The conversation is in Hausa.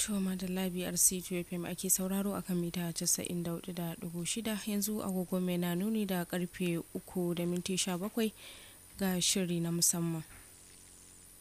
To madalla BRC FM ake sauraro akan mita 94.6 yanzu agogo mai na nuni da karfe 3:17 ga shiri na musamman.